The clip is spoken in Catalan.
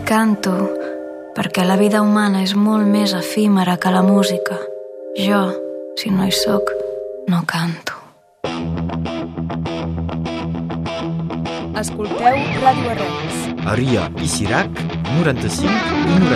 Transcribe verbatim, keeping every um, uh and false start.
canto perquè la vida humana és molt més efímera que la música. Jo, si no hi soc, no canto. Escolteu Ràdio Arrels. A Ria i Cirac, noranta-cinc i noranta.